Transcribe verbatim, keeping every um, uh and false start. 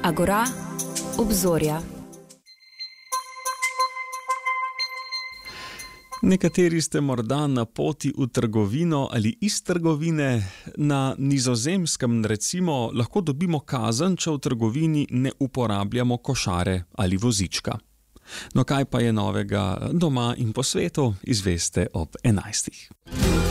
Agora, obzorja. Nekateri ste morda na poti v trgovino ali iz trgovine. Na Nizozemskem recimo lahko dobimo kazen, če v trgovini ne uporabljamo košare ali vozička. No, kaj pa je novega doma in po svetu, izveste ob enajstih.